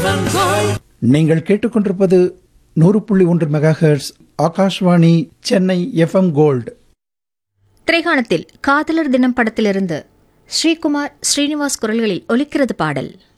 நீங்கள் கேட்டுக்கொண்டிருப்பது 100.1 megahertz Akashvani Chennai FM gold. திரைகாணத்தில் காதலர் தினம் படத்திலிருந்து ஸ்ரீகுமார் ஸ்ரீனிவாஸ் குரல்களில் ஒலிக்கிறது பாடல்.